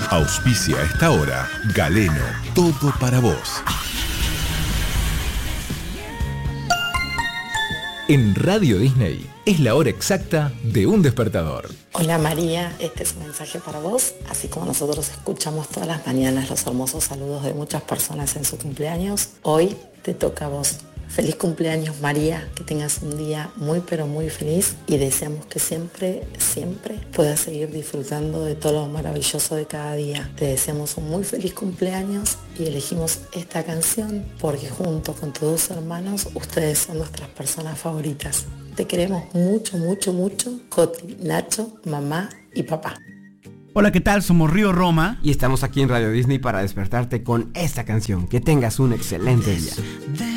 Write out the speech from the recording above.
Auspicia a esta hora Galeno, todo para vos. En Radio Disney es la hora exacta de un despertador. Hola María, este es un mensaje para vos. Así como nosotros escuchamos todas las mañanas los hermosos saludos de muchas personas en su cumpleaños, hoy te toca a vos. Feliz cumpleaños María, que tengas un día muy pero muy feliz y deseamos que siempre puedas seguir disfrutando de todo lo maravilloso de cada día. Te deseamos un muy feliz cumpleaños y elegimos esta canción porque junto con tus dos hermanos ustedes son nuestras personas favoritas. Te queremos mucho, mucho, mucho, Coti, Nacho, mamá y papá. Hola, ¿qué tal? Somos Río Roma y estamos aquí en Radio Disney para despertarte con esta canción. Que tengas un excelente día.